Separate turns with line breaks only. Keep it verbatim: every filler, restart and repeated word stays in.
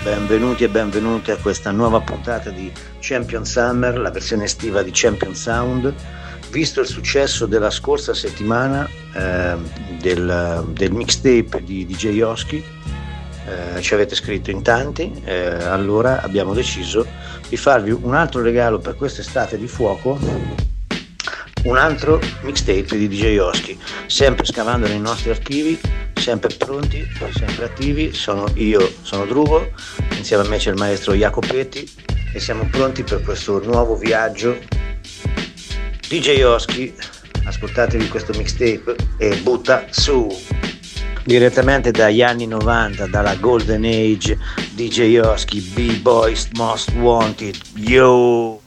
benvenuti e benvenute a questa nuova puntata di Champion Summer, la versione estiva di Champion Sound. Visto il successo della scorsa settimana eh, del, del mixtape di D J Oski, eh, ci avete scritto in tanti, eh, allora abbiamo deciso di farvi un altro regalo per quest'estate di fuoco, un altro mixtape di D J Oski, sempre scavando nei nostri archivi, sempre pronti, sempre attivi. Sono io, sono Drugo, insieme a me c'è il maestro Jacopetti e siamo pronti per questo nuovo viaggio. D J Oski, ascoltatevi questo mixtape e butta su! Direttamente dagli anni novanta, dalla Golden Age, D J Oski, B-Boys Most Wanted, yo!